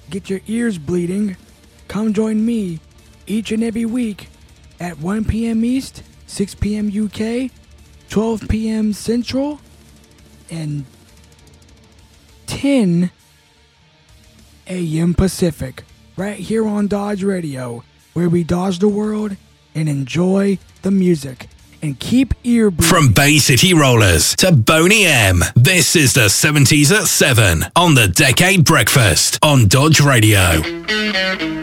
get your ears bleeding, come join me each and every week at 1 p.m. East, 6 p.m. UK, 12 p.m. Central, and 10 a.m. Pacific, right here on Dodge Radio, where we dodge the world and enjoy the music. And keep ear bleeding. From Bay City Rollers to Boney M, this is the 70s at 7 on the Decade Breakfast on Dodge Radio.